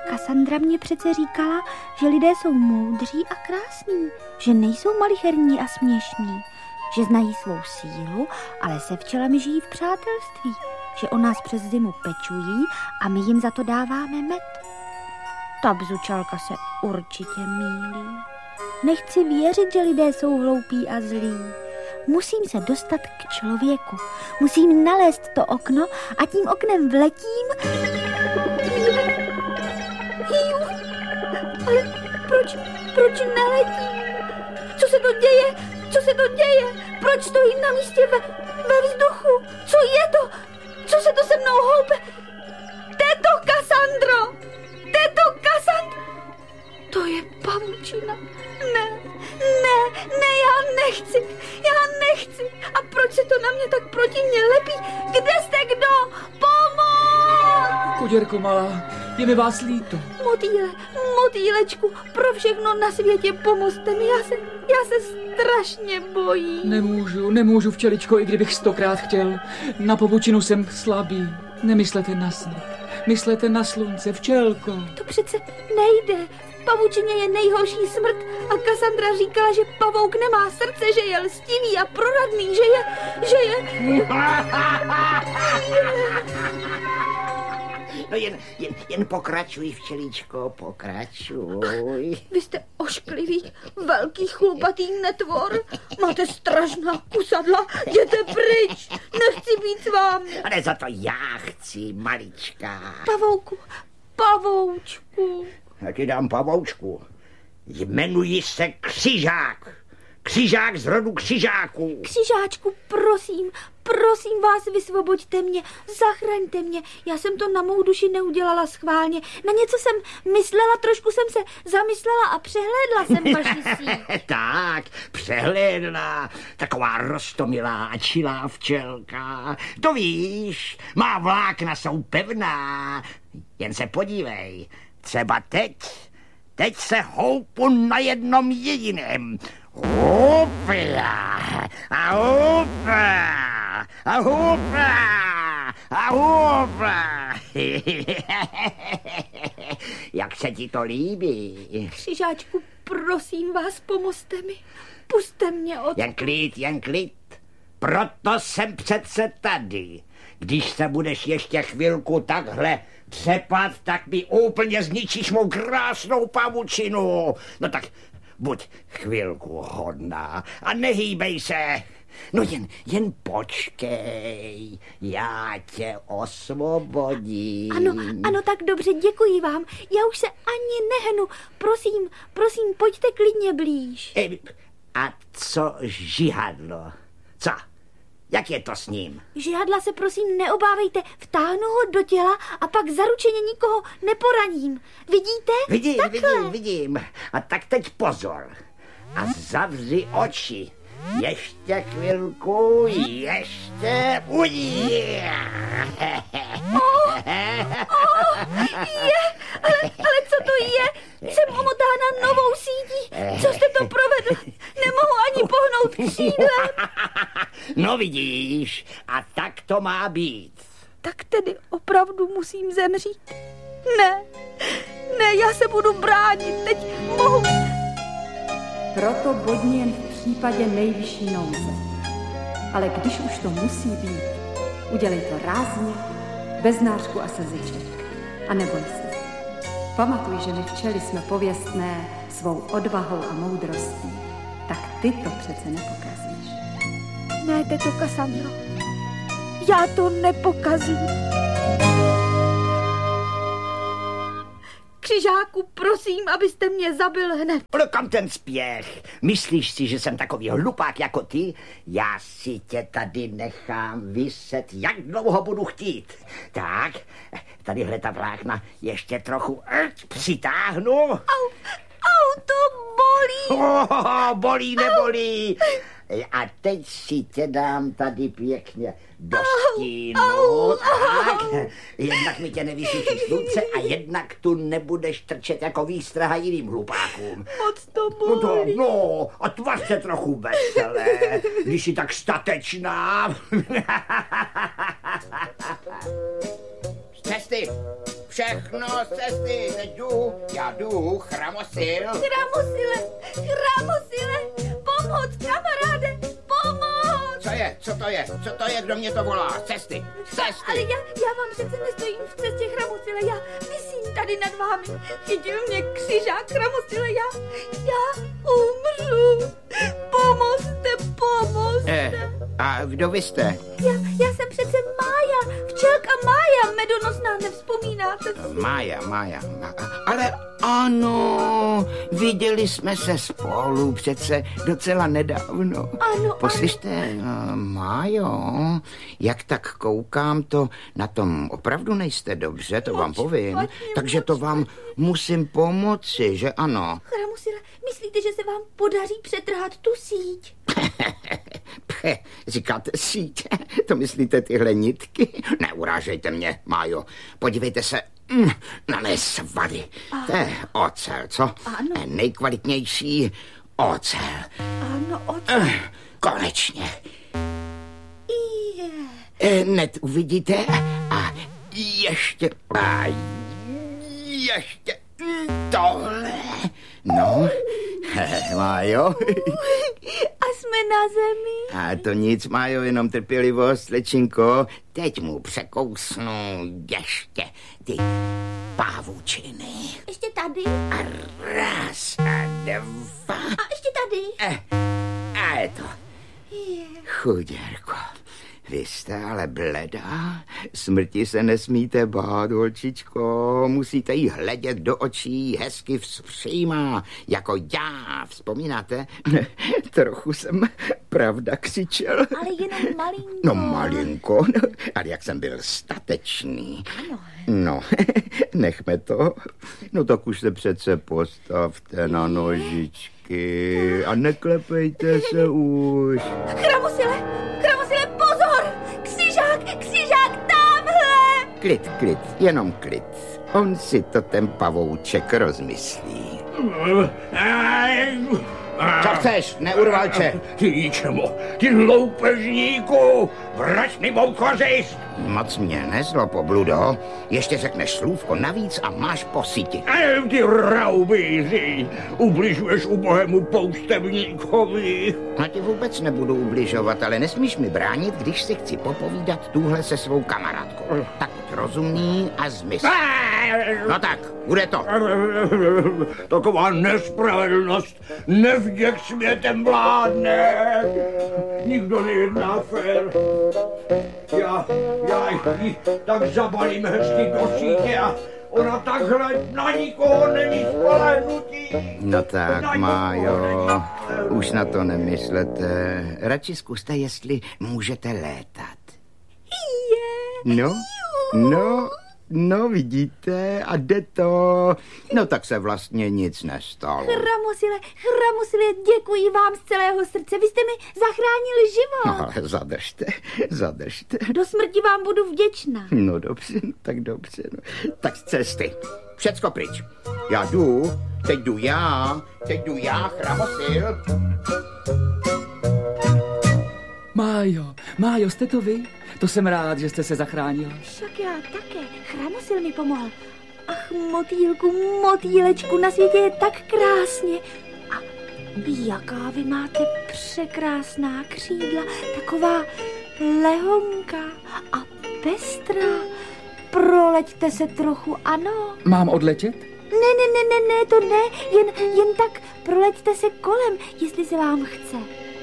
Kassandra mě přece říkala, že lidé jsou moudří a krásní, že nejsou malicherní a směšní, že znají svou sílu, ale se včelami žijí v přátelství, že o nás přes zimu pečují a my jim za to dáváme med. Ta bzučalka se určitě mýlí. Nechci věřit, že lidé jsou hloupí a zlí. Musím se dostat k člověku. Musím nalézt to okno a tím oknem vletím. Ale proč neletím? Co se to děje? Co se to děje? Proč stojím na místě ve vzduchu? Co je to? Co se to se mnou houpe? Této Kassandro! To je pavučina. Ne, já nechci. A proč se to na mě tak protivně lepí? Kde jste kdo? Pomoc! Kuděrko malá, je mi vás líto. Motýlečku, pro všechno na světě pomozte mi, já se strašně bojím. Nemůžu, včeličko, i kdybych 100krát chtěl. Na pavučinu jsem slabý. Nemyslete na sněh. Myslete na slunce, včelko. To přece nejde. V pavučině je nejhorší smrt a Kassandra říkala, že pavouk nemá srdce, že je lstivý a proradný, že je... No jen pokračuj, včeličko, pokračuj. Vy jste ošklivý, velký chlupatý netvor. Máte strašná kusadla, jděte pryč. Nechci být s vámi. Ale za to já chci, malička. Pavoučku. Já ti dám pavoučku. Jmenuji se Křižák. Křižák z rodu Křižáků. Křižáčku, prosím vás, vysvoboďte mě, zachraňte mě. Já jsem to na mou duši neudělala schválně. Na něco jsem myslela, trošku jsem se zamyslela a přehlédla jsem vaši síť. Tak, přehlédla. Taková roztomilá a čilá včelka. To víš, má vlákna jsou pevná. Jen se podívej, třeba teď se houpu na jednom jediném. Hupla, a hupla, a hupla, a hupla. Jak se ti to líbí? Křižáčku, prosím vás, pomozte mi. Pusťte mě od... Jen klid. Proto jsem přece tady. Když se budeš ještě chvilku takhle třepat, tak mi úplně zničíš mou krásnou pavučinu. No tak buď chvilku hodná a nehýbej se. No jen počkej, já tě osvobodím. Ano, tak dobře, děkuji vám. Já už se ani nehnu. Prosím, pojďte klidně blíž. A co žihadlo? Co? Jak je to s ním? Žihadla se prosím neobávejte, vtáhnu ho do těla a pak zaručeně nikoho neporaním. Vidíte? Vidím. A tak teď pozor. A zavři oči. Ještě chvilku, ještě ale co to je? Jsem omotána novou sítí. Co jste to provedl? Nemohu ani pohnout křídlem. No vidíš, a tak to má být. Tak tedy opravdu musím zemřít? Ne, já se budu bránit, teď mohu. Proto bodni jen v případě nejvyšší nouze. Ale když už to musí být, udělej to rázně, bez nářku a slziček. A neboj se. Pamatuj, že my včely jsme pověstné svou odvahou a moudrostí. Tak ty to přece nepokazíš. Ne, teto Kassandro, já to nepokazím. Křižáku, prosím, abyste mě zabil hned. No kam ten spěch? Myslíš si, že jsem takový hlupák jako ty? Já si tě tady nechám vyset, jak dlouho budu chtít. Tak, tadyhle ta vlákna ještě trochu přitáhnu. Au, to bolí. Bolí, nebolí. A teď si tě dám tady pěkně do stínu. Tak, jednak mi tě nevysyčí slunce a jednak tu nebudeš trčet jako výstraha jiným hlupákům. Moc to bolí. No, a tvař se trochu veselé, když jsi tak statečná. Z cesty, všechno, cesty, teď jdu, já jdu, Chramosil. Chramosile, pomoc, kamaráde, pomoc! Co to je, kdo mě to volá? Cesty. Ale já vám přece nestojím v cestě, Chramosile, já visím tady nad vámi. Chytil mě křižák, Chramosile, já umřu. Pomozte. A kdo vy jste? Já jsem přece Mája, včelka Mája, medonosná, nevzpomínáte si? Mája. Ale ano, viděli jsme se spolu přece docela nedávno. Ano. Poslyšte, Májo, jak tak koukám, to na tom opravdu nejste dobře, to vám povím. Takže to vám musím pomoci, že ano? Chramosile, myslíte, že se vám podaří přetrhat tu síť? Říkáte síť? To myslíte tyhle nitky? Neurážejte mě, Májo. Podívejte se na mé svaly. To je ocel, co? Ano. Nejkvalitnější ocel. Ano, ocel. Konečně. Hned uvidíte a ještě tohle. No, Májo. A jsme na zemi. A to nic, Májo, jenom trpělivost, slečinko. Teď mu překousnu ještě ty pavučiny. Ještě tady. A raz a dva. A ještě tady. A je to. Chuděrko. Vy jste ale bledá, smrti se nesmíte bát, holčičko, musíte jí hledět do očí, hezky vzpřímá, jako já, vzpomínáte? Trochu jsem pravda křičel. Ale jenom malinko. No malinko, ale jak jsem byl statečný. Ano. No, nechme to. No tak už se přece postavte na nožičky a neklepejte se už. Chramosile, pozor! Křižák, tamhle! Klid, jenom klid. On si to ten pavouček rozmyslí. Co chceš, neurvalče? Ty ničemu, ty loupežníku, vrať mi mou kořist! Moc mě nezlo, pobludo. Ještě řekneš slůvko navíc a máš po síti. Ty raubíři, ubližuješ ubohému poustevníkovi. A ti vůbec nebudu ubližovat, ale nesmíš mi bránit, když si chci popovídat tuhle se svou kamarádkou. Tak buď rozumný a zmysl. No tak, bude to. Taková nespravedlnost nevděk světem vládne. Nikdo nejedná fér. Já ji tak zabalím hezky do sítě a ona takhle na nikoho není spolehnutí. No tak, Májo, už na to nemyslete. Radši zkuste, jestli můžete létat. No, vidíte, a jde to. No tak se vlastně nic nestalo. Chramosile, děkuji vám z celého srdce. Vy jste mi zachránili život. No ale zadržte. Do smrti vám budu vděčná. No dobře, tak dobře. No. Tak z cesty. Všecko pryč. Já jdu, teď jdu já, Chramosil. Májo, jste to vy? To jsem rád, že jste se zachránil. Však já také. Chramosil mi pomohl. Ach, motýlečku, na světě je tak krásně. A jaká vy máte překrásná křídla, taková lehonká a pestrá. Proleďte se trochu, ano. Mám odletět? Ne, to ne, jen tak proleďte se kolem, jestli se vám chce.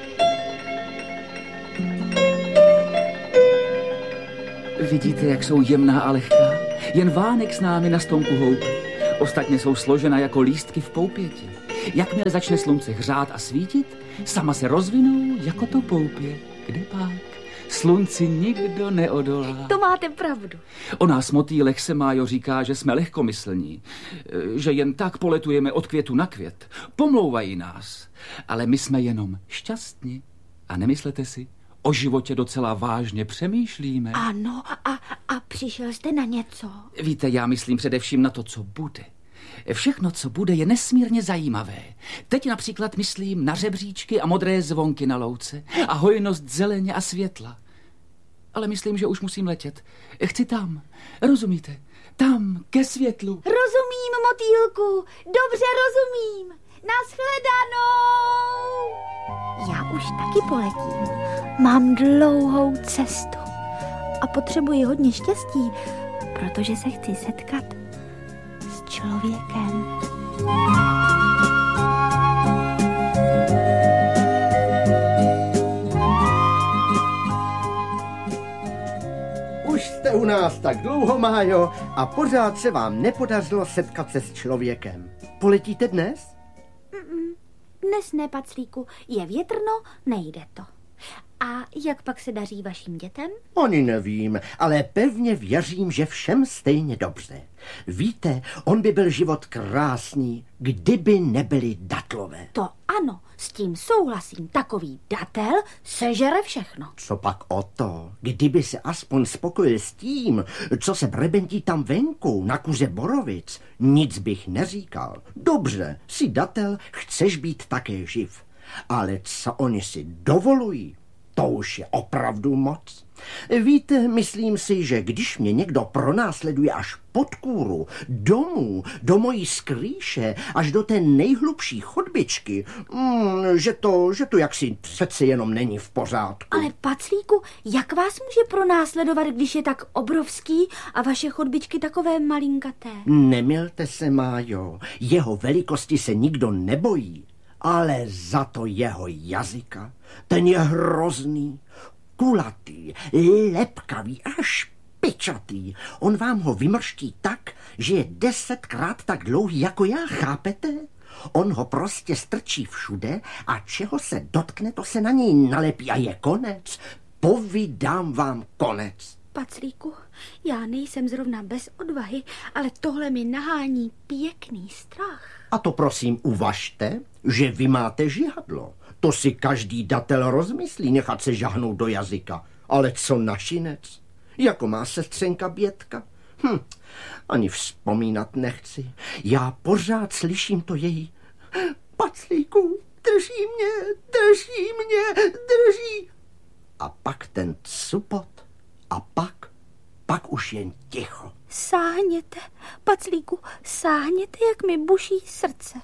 Vidíte, jak jsou jemná a lehká? Jen vánek s námi na stonku houby. Ostatně jsou složena jako lístky v poupěti. Jakmile začne slunce hřát a svítit, sama se rozvinou jako to poupě. Kde pak? Slunci nikdo neodolá. To máte pravdu. O nás motýlech se, Májo, říká, že jsme lehkomyslní. Že jen tak poletujeme od květu na květ. Pomlouvají nás. Ale my jsme jenom šťastní. A nemyslete si, o životě docela vážně přemýšlíme. Ano, a přišel jste na něco? Víte, já myslím především na to, co bude. Všechno, co bude, je nesmírně zajímavé. Teď například myslím na řebříčky a modré zvonky na louce a hojnost zeleně a světla. Ale myslím, že už musím letět. Chci tam, rozumíte? Tam, ke světlu. Rozumím, motýlku, dobře rozumím. Nashledanou! Já už taky poletím. Mám dlouhou cestu a potřebuji hodně štěstí, protože se chci setkat s člověkem. Už jste u nás tak dlouho, Májo, a pořád se vám nepodařilo setkat se s člověkem. Poletíte dnes? Dnes ne, Paclíku, je větrno, nejde to. A jak pak se daří vašim dětem? Ani nevím, ale pevně věřím, že všem stejně dobře. Víte, on by byl život krásný, kdyby nebyly datlové. To ano, s tím souhlasím. Takový datel sežere všechno. Co pak o to, kdyby se aspoň spokojil s tím, co se brebentí tam venku, na kuře borovic, nic bych neříkal. Dobře, jsi datel, chceš být také živ. Ale co oni si dovolují, to už je opravdu moc. Víte, myslím si, že když mě někdo pronásleduje až pod kůru, domů, do mojí skrýše, až do té nejhlubší chodbičky, že to jaksi přece jenom není v pořádku. Ale Paclíku, jak vás může pronásledovat, když je tak obrovský a vaše chodbičky takové malinkaté? Nemilte se, Májo, jeho velikosti se nikdo nebojí. Ale za to jeho jazyka, ten je hrozný, kulatý, lepkavý a špičatý. On vám ho vymrští tak, že je 10krát tak dlouhý jako já, chápete? On ho prostě strčí všude a čeho se dotkne, to se na něj nalepí a je konec. Povídám vám konec. Paclíku, já nejsem zrovna bez odvahy, ale tohle mi nahání pěkný strach. A to prosím uvažte, že vy máte žihadlo. To si každý datel rozmyslí nechat se žahnout do jazyka. Ale co našinec? Jako má sestřenka Bětka? Ani vzpomínat nechci. Já pořád slyším to její. Paclíku, drží mě. A pak ten cupot. A pak už jen ticho. Sáhněte, Paclíku, sáhněte, jak mi buší srdce.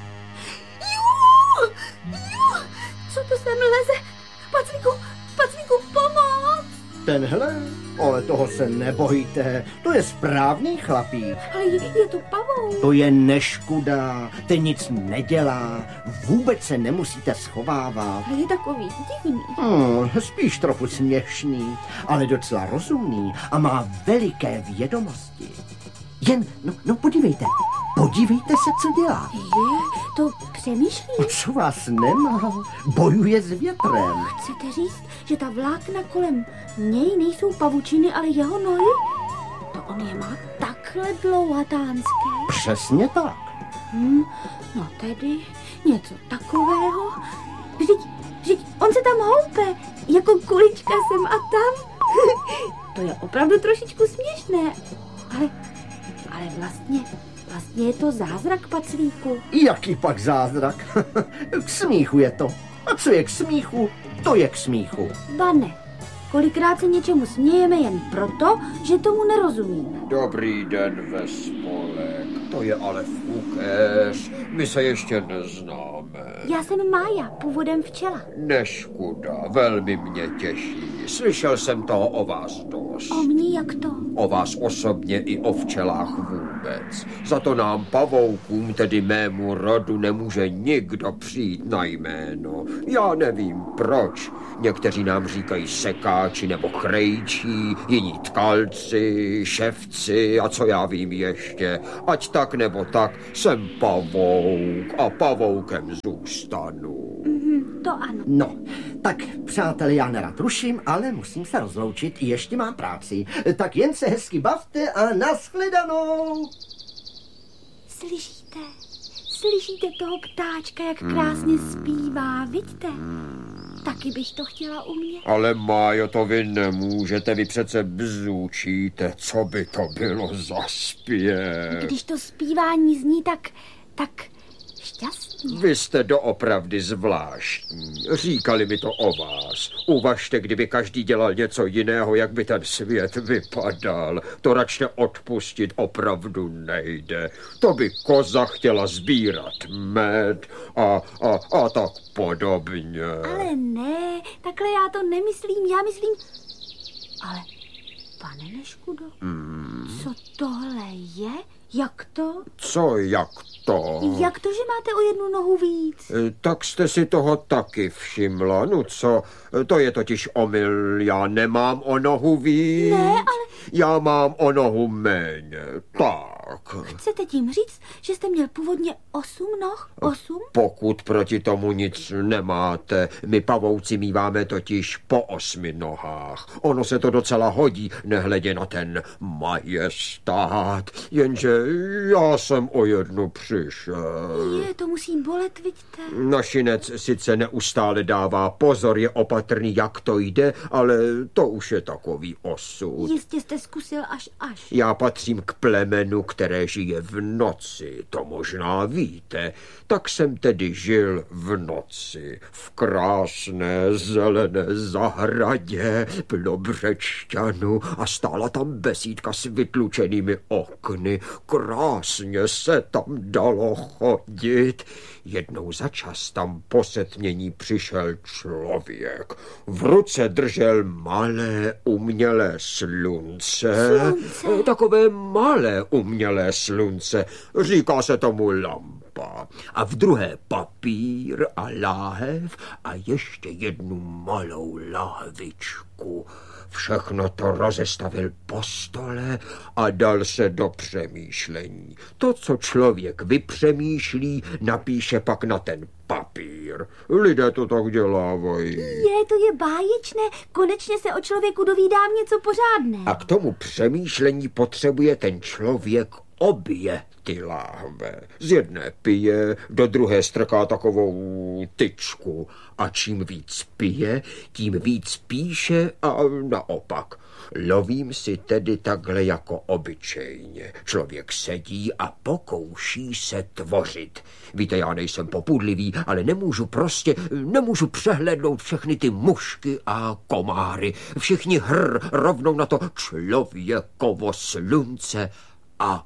Co to sem leze? Paclíku, pomoc! Tenhle? Ale toho se nebojte, to je správný chlapík. Ale je to pavouk. To je neškuda, ten nic nedělá, vůbec se nemusíte schovávat. Ale je takový divný. Spíš trochu směšný, ale docela rozumný a má veliké vědomosti. Jen, podívejte se, co dělá. To přemýšlí. Co vás nemá? Bojuje s větrem. Chcete říct, že ta vlákna kolem něj nejsou pavučiny, ale jeho nohy? To on je má takhle dlouhatánské. Přesně tak. No tedy něco takového. Vždyť on se tam houpe, jako kulička sem a tam. To je opravdu trošičku směšné, ale vlastně je to zázrak, Paclíku. Jaký pak zázrak? K smíchu je to. A co je k smíchu, to je k smíchu. Ba ne. Kolikrát se něčemu smějeme jen proto, že tomu nerozumíme. Dobrý den, Vespolek. To je ale fukéř. My se ještě neznáme. Já jsem Mája, původem včela. Neškoda, velmi mě těší. Slyšel jsem toho o vás dost. O mně jak to? O vás osobně i o včelách vůbec. Za to nám pavoukům, tedy mému rodu, nemůže nikdo přijít na jméno. Já nevím proč. Někteří nám říkají sekáči nebo krejčí, jiní tkalci, ševci a co já vím ještě. Ať tak nebo tak, jsem pavouk a pavoukem zůstanu. To ano. No, tak přátelé, já nerad ruším, ale musím se rozloučit, ještě mám práci. Tak jen se hezky bavte a nashledanou. Slyšíte toho ptáčka, jak krásně zpívá, vidíte? Taky bych to chtěla umět. Ale Májo, to vy nemůžete, vy přece bzučíte, co by to bylo za zpěv. Když to zpívání zní tak šťastný. Vy jste doopravdy zvláštní. Říkali mi to o vás. Uvažte, kdyby každý dělal něco jiného, jak by ten svět vypadal. To račte odpustit opravdu nejde. To by koza chtěla sbírat med a tak podobně. Ale ne, takhle já to nemyslím, já myslím... Ale, pane Neškudo, co tohle je? Jak to? Co jak to? Jak to, že máte o jednu nohu víc? Tak jste si toho taky všimla. No co, to je totiž omyl. Já nemám o nohu víc. Ne, ale... Já mám o nohu méně. Tak. Chcete tím říct, že jste měl původně 8 noh? 8? Pokud proti tomu nic nemáte. My pavouci míváme totiž po 8 nohách. Ono se to docela hodí, nehledě na ten majestát. Jenže já jsem o jednu přišel. To musí bolet, vidíte. Našinec sice neustále dává pozor, je opatrný, jak to jde, ale to už je takový osud. Jistě jste zkusil až. Já patřím k plemenu, které žije v noci, to možná víte. Tak jsem tedy žil v noci, v krásné zelené zahradě, plno břečťanů a stála tam besídka s vytlučenými okny. Krásně se tam dalo chodit. Jednou za čas tam po setmění přišel člověk. V ruce držel malé umělé slunce. Takové malé umělé slunce. Říká se tomu lampa. A v druhé papír a láhev a ještě jednu malou láhvičku. Všechno to rozestavil po stole a dal se do přemýšlení. To, co člověk vypřemýšlí, napíše pak na ten papír. Lidé to tak dělávají. To je báječné. Konečně se o člověku dovídám něco pořádné. A k tomu přemýšlení potřebuje ten člověk obě ty láhve. Z jedné pije, do druhé strká takovou tyčku. A čím víc pije, tím víc píše a naopak. Lovím si tedy takhle jako obyčejně. Člověk sedí a pokouší se tvořit. Víte, já nejsem popudlivý, ale nemůžu přehlédnout všechny ty mušky a komáry. Všichni rovnou na to člověkovo slunce a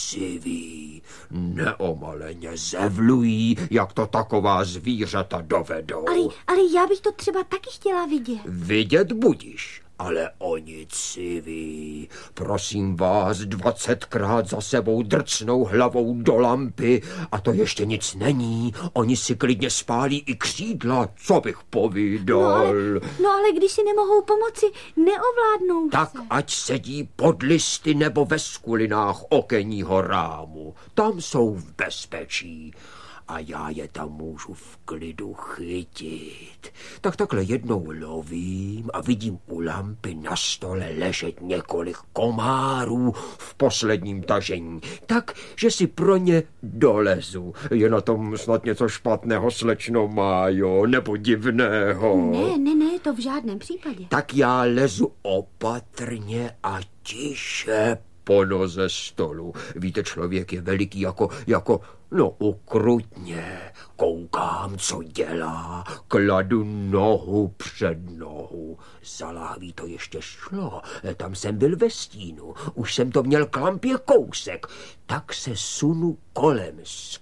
civí, neomaleně zevlují, jak to taková zvířata dovedou. Ale já bych to třeba taky chtěla vidět. Vidět budiš, ale oni civí. Prosím vás, 20krát za sebou drcnou hlavou do lampy a to ještě nic není. Oni si klidně spálí i křídla, co bych povídal. No ale když si nemohou pomoci, neovládnou tak se. ať sedí pod listy nebo ve skulinách okenního rámu. Tam jsou v bezpečí. A já je tam můžu v klidu chytit. Tak takhle jednou lovím a vidím u lampy na stole ležet několik komárů v posledním tažení. Tak, že si pro ně dolezu. Je na tom snad něco špatného, slečno Májo, nebo divného? Ne, to v žádném případě. Tak já lezu opatrně a tiše po noze stolu. Víte, člověk je veliký jako ukrutně. Koukám, co dělá, kladu nohu před nohu. Za láhví to ještě šlo, tam jsem byl ve stínu, už jsem to měl k lampě kousek. Tak se sunu kolem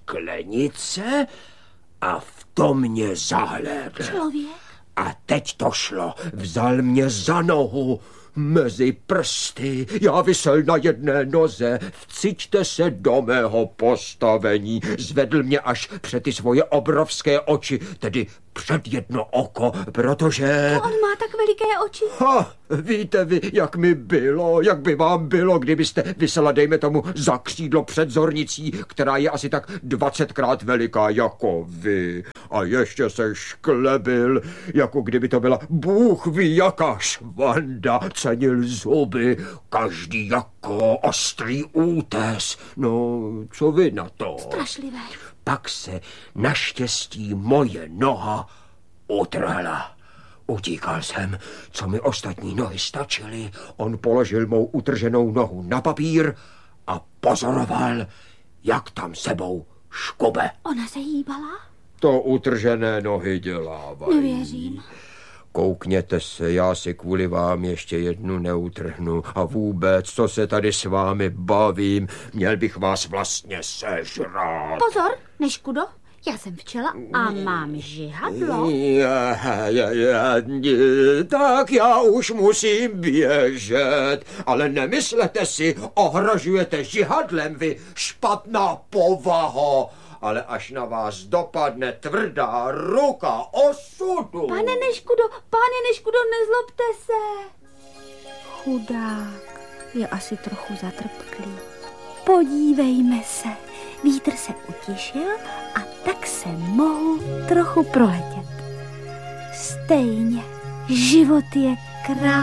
sklenice a v tom mě zahlédl. Člověk? A teď to šlo, vzal mě za nohu, mezi prsty, já visel na jedné noze, vciťte se do mého postavení, zvedl mě až před ty svoje obrovské oči, tedy před jedno oko, protože... To on má tak veliké oči. Víte vy, jak mi bylo, jak by vám bylo, kdybyste visela, dejme tomu, za křídlo před zornicí, která je asi tak 20krát veliká jako vy. A ještě se šklebil, jako kdyby to byla Bůh ví jaká švanda, cenil zuby, každý jako ostrý útes. No, co vy na to? Strašlivé. Pak se naštěstí moje noha utrhla. Utíkal jsem, co mi ostatní nohy stačily. On položil mou utrženou nohu na papír a pozoroval, jak tam sebou škobe. Ona se hýbala? To utržené nohy dělávají. Nevěřím. Koukněte se, já si kvůli vám ještě jednu neutrhnu. A vůbec, co se tady s vámi bavím, měl bych vás vlastně sežrat. Pozor, Neškudo, já jsem včela a mám žihadlo. Tak já už musím běžet, ale nemyslete si, ohrožujete žihadlem, vy špatná povaho. Ale až na vás dopadne tvrdá ruka osudu. Pane Neškudo, nezlobte se. Chudák je asi trochu zatrpklý. Podívejme se, vítr se utišil a tak se mohl trochu proletět. Stejně, život je krásný.